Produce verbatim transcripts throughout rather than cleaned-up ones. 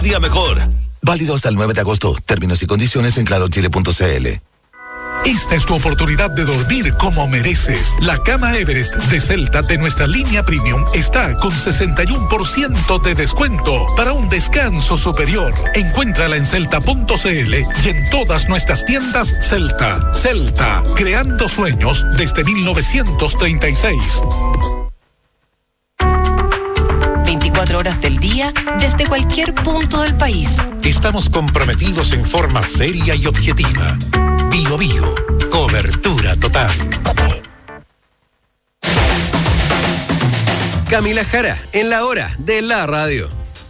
Día mejor. Válido hasta el nueve de agosto. Términos y condiciones en claro chile punto c l. Esta es tu oportunidad de dormir como mereces. La cama Everest de Celta de nuestra línea Premium está con sesenta y uno por ciento de descuento para un descanso superior. Encuéntrala en celta punto c l y en todas nuestras tiendas Celta. Celta, creando sueños desde mil novecientos treinta y seis. veinticuatro horas del día, desde cualquier punto del país. Estamos comprometidos en forma seria y objetiva. Bio Bio, cobertura total. Camila Jara, en la hora de la radio.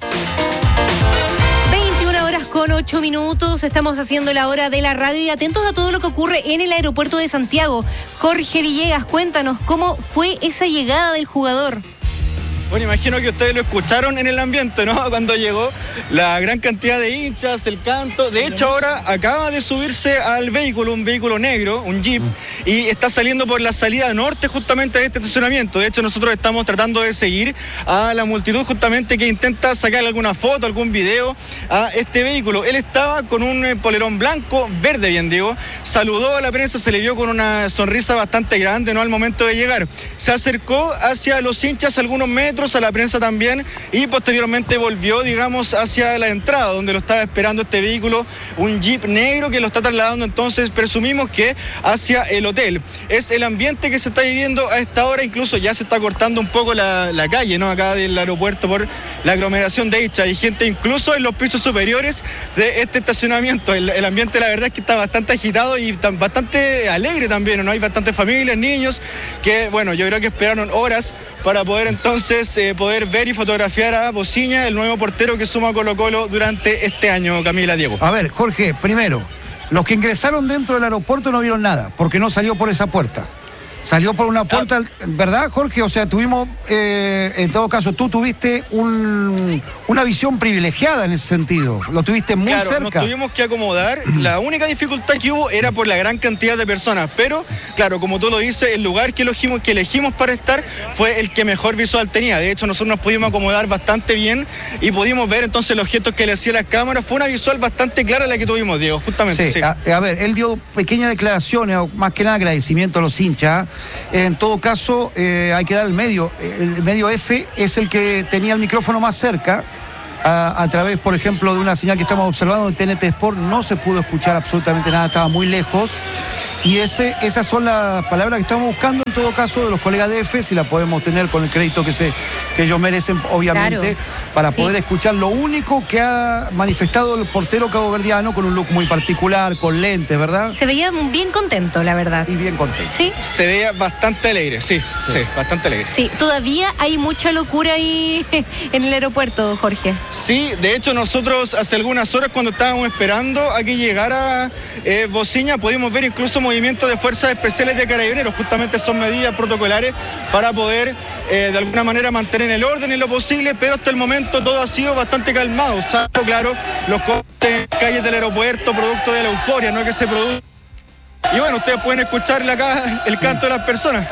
veintiuna horas con ocho minutos, estamos haciendo la hora de la radio y atentos a todo lo que ocurre en el aeropuerto de Santiago. Jorge Villegas, cuéntanos, ¿cómo fue esa llegada del jugador? Bueno, imagino que ustedes lo escucharon en el ambiente, ¿no? Cuando llegó, la gran cantidad de hinchas, el canto. De hecho, ahora acaba de subirse al vehículo, un vehículo negro, un Jeep, y está saliendo por la salida norte justamente de este estacionamiento. De hecho, nosotros estamos tratando de seguir a la multitud justamente que intenta sacar alguna foto, algún video a este vehículo. Él estaba con un polerón blanco, verde bien digo, saludó a la prensa, se le vio con una sonrisa bastante grande, ¿no? Al momento de llegar. Se acercó hacia los hinchas algunos metros, a la prensa también, y posteriormente volvió, digamos, hacia la entrada donde lo estaba esperando este vehículo, un Jeep negro que lo está trasladando entonces, presumimos que hacia el hotel. Es el ambiente que se está viviendo a esta hora, incluso ya se está cortando un poco la, la calle, ¿no? Acá del aeropuerto por la aglomeración de hinchas. Hay gente incluso en los pisos superiores de este estacionamiento. El, el ambiente la verdad es que está bastante agitado y tan, bastante alegre también, ¿no? Hay bastantes familias, niños, que bueno, yo creo que esperaron horas para poder entonces eh, poder ver y fotografiar a Bociña, el nuevo portero que suma Colo Colo durante este año, Camila, Diego. A ver, Jorge, primero, los que ingresaron dentro del aeropuerto no vieron nada, porque no salió por esa puerta. Salió por una puerta, ah. ¿verdad, Jorge? O sea, tuvimos, eh, en todo caso, tú tuviste un, una visión privilegiada en ese sentido. Lo tuviste muy claro, cerca. Nos tuvimos que acomodar. La única dificultad que hubo era por la gran cantidad de personas. Pero, claro, como tú lo dices, el lugar que elegimos, que elegimos para estar fue el que mejor visual tenía. De hecho, nosotros nos pudimos acomodar bastante bien y pudimos ver entonces los gestos que le hacía las cámaras. Fue una visual bastante clara la que tuvimos, Diego, justamente. Sí, sí. A, a ver, él dio pequeñas declaraciones, más que nada agradecimiento a los hinchas. En todo caso, eh, hay que dar el medio. El medio F es el que tenía el micrófono más cerca. A, a través, por ejemplo, de una señal que estamos observando en T N T Sport, no se pudo escuchar absolutamente nada, estaba muy lejos. Y ese, esas son las palabras que estamos buscando, en todo caso, de los colegas de F, si la podemos tener con el crédito que, se, que ellos merecen, obviamente, claro, para sí. poder escuchar lo único que ha manifestado el portero caboverdiano, con un look muy particular, con lentes, ¿verdad? Se veía bien contento, la verdad. Y bien contento. Sí. Se veía bastante alegre, sí, sí, sí, bastante alegre. Sí, todavía hay mucha locura ahí en el aeropuerto, Jorge. Sí, de hecho, nosotros hace algunas horas, cuando estábamos esperando a que llegara eh, Bociña, pudimos ver incluso movimientos de fuerzas especiales de carabineros. Justamente son medidas protocolares para poder eh, de alguna manera mantener el orden en lo posible, pero hasta el momento todo ha sido bastante calmado, salvo, claro, los cortes en calles del aeropuerto, producto de la euforia, ¿no?, que se produce. Y bueno, ustedes pueden escucharle acá el canto de las personas.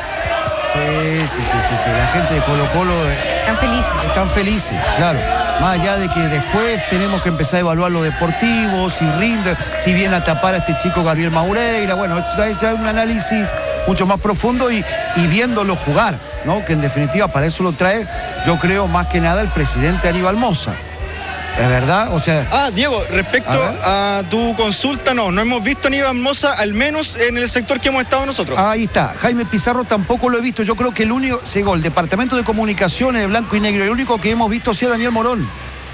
Sí, sí, sí, sí, sí. La gente de Colo Colo están felices. Están felices, claro. Más allá de que después tenemos que empezar a evaluar lo deportivo, si rinde, si viene a tapar a este chico Gabriel Maureira. Bueno, ya hay un análisis mucho más profundo y, y viéndolo jugar, ¿no? Que en definitiva para eso lo trae, yo creo, más que nada el presidente Aníbal Mosa. ¿Es verdad? O sea... Ah, Diego, respecto a, a tu consulta, no, no hemos visto a Aníbal Mosa, al menos en el sector que hemos estado nosotros. Ahí está, Jaime Pizarro tampoco lo he visto. Yo creo que el único, llegó el Departamento de Comunicaciones de Blanco y Negro, el único que hemos visto sí a Daniel Morón.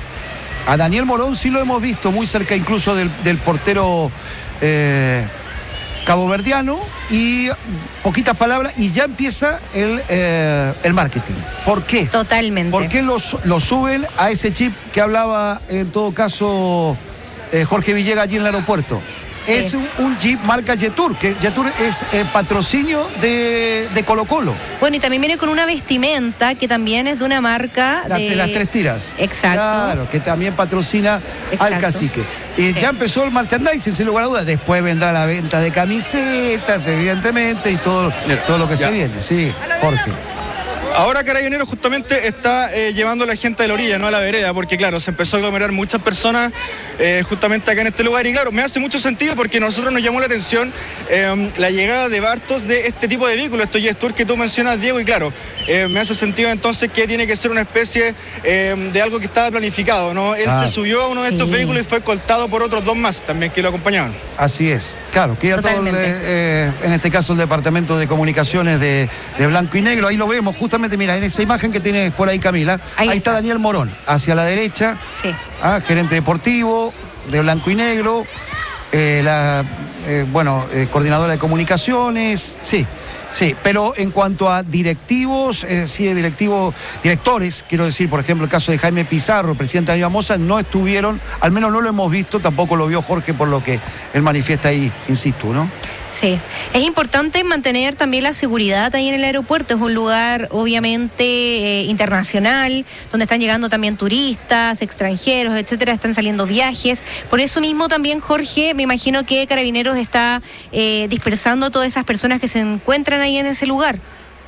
A Daniel Morón sí lo hemos visto, muy cerca incluso del, del portero eh, caboverdiano, y poquitas palabras, y ya empieza el, eh, el marketing. ¿Por qué? Totalmente. ¿Por qué los, los suben a ese chip que hablaba en todo caso eh, Jorge Villegas allí en el aeropuerto? Sí. Es un, un Jeep marca Jetour, que Jetour es el patrocinio de, de Colo Colo. Bueno, y también viene con una vestimenta que también es de una marca Las, de... las tres tiras. Exacto. Claro, que también patrocina Exacto. al Cacique. Eh, sí. Ya empezó el merchandising, sin lugar a dudas. Después vendrá la venta de camisetas, evidentemente, y todo, todo lo que ya. se viene. Sí, Jorge. Ahora Carabineros justamente está eh, llevando a la gente de la orilla, no a la vereda, porque claro, se empezó a aglomerar muchas personas eh, justamente acá en este lugar y claro, me hace mucho sentido porque a nosotros nos llamó la atención eh, la llegada de Bartos de este tipo de vehículos, estos Jets Tour que tú mencionas, Diego, y claro, eh, me hace sentido entonces que tiene que ser una especie eh, de algo que estaba planificado, ¿no? Él ah, se subió a uno de sí. estos vehículos y fue escoltado por otros dos más también que lo acompañaban. Así es, claro, que ya todo el, eh, en este caso el Departamento de Comunicaciones de, de Blanco y Negro, ahí lo vemos justamente, mira, en esa imagen que tienes por ahí, Camila, ahí, ahí está. está Daniel Morón, hacia la derecha, sí. ah, gerente deportivo de Blanco y Negro, eh, la, eh, bueno, eh, coordinadora de comunicaciones, sí, sí, pero en cuanto a directivos, eh, sí, directivos, directores, quiero decir, por ejemplo, el caso de Jaime Pizarro, presidente de Aviamosa, no estuvieron, al menos no lo hemos visto, tampoco lo vio Jorge, por lo que él manifiesta ahí, insisto, ¿no? Sí, es importante mantener también la seguridad ahí en el aeropuerto, es un lugar obviamente eh, internacional, donde están llegando también turistas, extranjeros, etcétera, están saliendo viajes, por eso mismo también, Jorge, me imagino que Carabineros está eh, dispersando a todas esas personas que se encuentran ahí en ese lugar.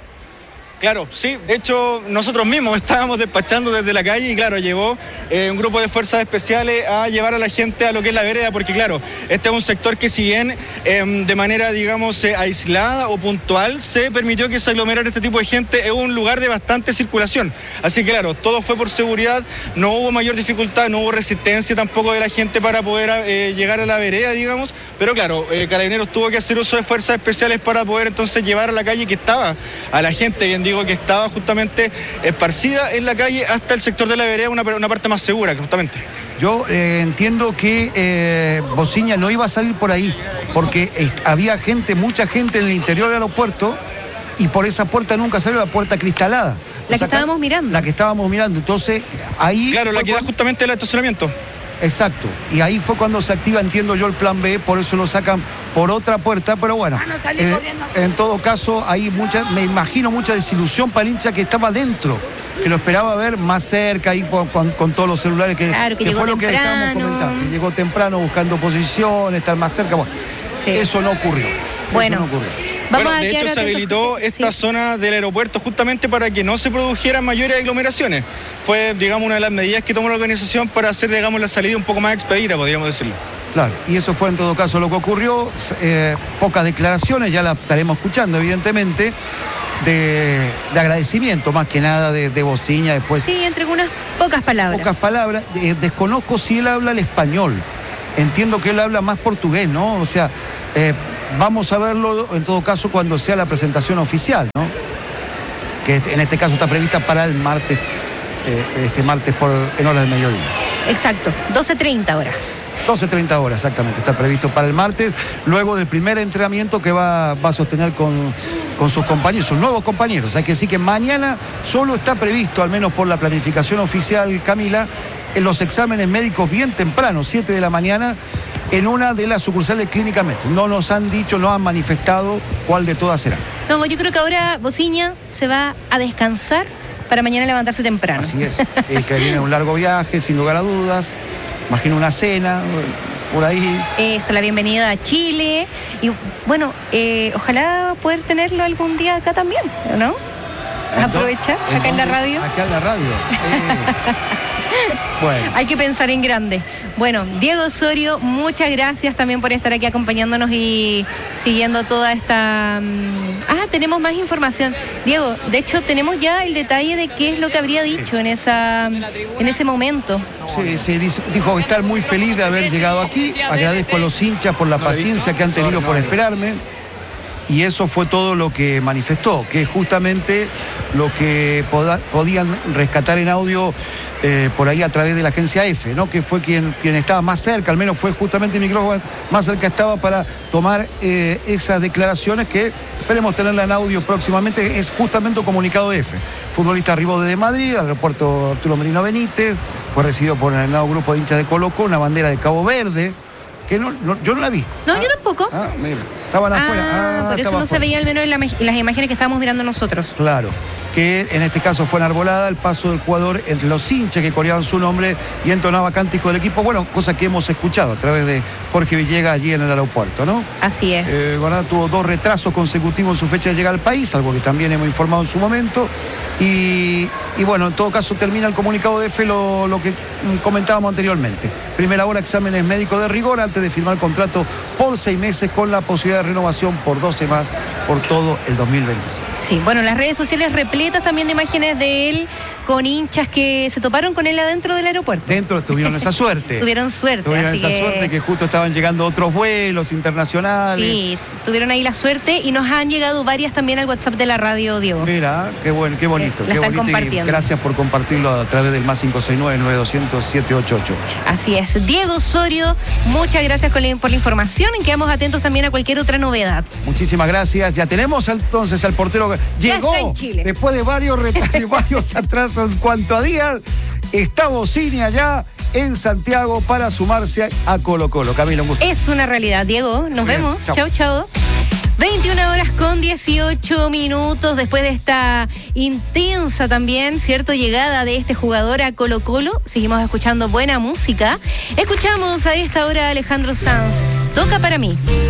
Claro, sí, de hecho nosotros mismos estábamos despachando desde la calle y claro, llevó eh, un grupo de fuerzas especiales a llevar a la gente a lo que es la vereda, porque claro, este es un sector que si bien eh, de manera digamos eh, aislada o puntual se permitió que se aglomerara este tipo de gente, es un lugar de bastante circulación, así que claro, todo fue por seguridad, no hubo mayor dificultad, no hubo resistencia tampoco de la gente para poder eh, llegar a la vereda, digamos, pero claro, eh, Carabineros tuvo que hacer uso de fuerzas especiales para poder entonces llevar a la calle que estaba a la gente, bien digo que estaba justamente esparcida en la calle hasta el sector de la vereda, una, una parte más segura, justamente. Yo eh, entiendo que eh, Bociña no iba a salir por ahí, porque eh, había gente, mucha gente en el interior del aeropuerto, y por esa puerta nunca salió, la puerta cristalada. La que estábamos mirando. La que estábamos mirando, entonces ahí... Claro, la que da justamente el estacionamiento. Exacto, y ahí fue cuando se activa, entiendo yo, el plan B, por eso lo sacan por otra puerta, pero bueno, eh, en todo caso, hay mucha, me imagino mucha desilusión para el hincha que estaba dentro, que lo esperaba ver más cerca, ahí con, con, con todos los celulares, que, claro, que, que fue temprano. Lo que estábamos comentando, que llegó temprano buscando posición, estar más cerca, bueno, sí. Eso no ocurrió. Bueno, eso no ocurrió. Vamos bueno, de hecho se habilitó esta sí. zona del aeropuerto justamente para que no se produjeran mayores aglomeraciones. Fue, digamos, una de las medidas que tomó la organización para hacer, digamos, la salida un poco más expedita, podríamos decirlo. Claro, y eso fue en todo caso lo que ocurrió. Eh, pocas declaraciones, ya las estaremos escuchando, evidentemente, de, de agradecimiento, más que nada de, de Bociña después. Sí, entre unas pocas palabras. Pocas palabras. Eh, desconozco si él habla el español. Entiendo que él habla más portugués, ¿no? O sea... Eh, Vamos a verlo en todo caso cuando sea la presentación oficial, ¿no? Que en este caso está prevista para el martes, eh, este martes por, en horas del mediodía. Exacto, doce treinta horas. doce treinta horas, exactamente, está previsto para el martes, luego del primer entrenamiento que va, va a sostener con, con sus compañeros, sus nuevos compañeros. Hay que decir que mañana solo está previsto, al menos por la planificación oficial, Camila, en los exámenes médicos bien temprano, siete de la mañana, en una de las sucursales de Clínica Metro. No nos han dicho, no han manifestado cuál de todas será. No, yo creo que ahora Bociña se va a descansar para mañana levantarse temprano. Así es, es que viene un largo viaje, sin lugar a dudas. Imagino una cena, por ahí. Eso, la bienvenida a Chile. Y bueno, eh, ojalá poder tenerlo algún día acá también, ¿no? Aprovechar, acá en la radio. Acá en la radio. Eh. Bueno. Hay que pensar en grande. Bueno, Diego Osorio, muchas gracias también por estar aquí acompañándonos y siguiendo toda esta... Ah, tenemos más información. Diego, de hecho tenemos ya el detalle de qué es lo que habría dicho en esa en ese momento. Sí, sí, dijo estar muy feliz de haber llegado aquí. Agradezco a los hinchas por la paciencia que han tenido por esperarme. Y eso fue todo lo que manifestó, que es justamente lo que poda, podían rescatar en audio eh, por ahí a través de la agencia F, ¿no? Que fue quien, quien estaba más cerca, al menos fue justamente el micrófono más cerca estaba para tomar eh, esas declaraciones que esperemos tenerla en audio próximamente. Es justamente un comunicado F. Futbolista arribó desde Madrid, al aeropuerto Arturo Merino Benítez, fue recibido por el nuevo grupo de hinchas de Colo Colo, una bandera de Cabo Verde, que no, no, yo no la vi. No, ah, yo tampoco. Ah, mira. Estaban Ah, afuera. Ah, por eso estaba no se afuera. veía al menos en, la, en las imágenes que estábamos mirando nosotros. Claro, que en este caso fue enarbolada el paso del jugador entre los hinchas que coreaban su nombre y entonaba cántico del equipo. Bueno, cosa que hemos escuchado a través de Jorge Villegas allí en el aeropuerto, ¿no? Así es. Eh, Guaraná tuvo dos retrasos consecutivos en su fecha de llegada al país, algo que también hemos informado en su momento. Y, y bueno, en todo caso termina el comunicado de F lo, lo que mm, comentábamos anteriormente. Primera hora, exámenes médicos de rigor antes de firmar el contrato por seis meses con la posibilidad de renovación por doce más por todo el dos mil veintisiete. Sí, bueno, las redes sociales repletas también de imágenes de él con hinchas que se toparon con él adentro del aeropuerto. Dentro tuvieron esa suerte. Tuvieron suerte. Tuvieron así esa que... suerte que justo estaban llegando otros vuelos internacionales. Sí, tuvieron ahí la suerte y nos han llegado varias también al WhatsApp de la radio, Diego. Mira, qué bueno, qué bonito. La qué están bonito compartiendo. Y gracias por compartirlo a través del más cinco seis nueve, nueve dos cero cero, siete ocho ocho ocho. Así es. Diego Osorio, muchas gracias por la, por la información y quedamos atentos también a cualquier otra novedad. Muchísimas gracias. Ya tenemos entonces al portero que Ya llegó está en Chile. después de varios retrasos, varios atrasos en cuanto a días. Está Bossini allá en Santiago para sumarse a Colo Colo. Camilo, un gusto. Es una realidad, Diego. Nos Bien, vemos. chao. Chao, chao. veintiuna horas con dieciocho minutos después de esta intensa también, ¿cierto? Llegada de este jugador a Colo Colo. Seguimos escuchando buena música. Escuchamos a esta hora a Alejandro Sanz. Toca para mí.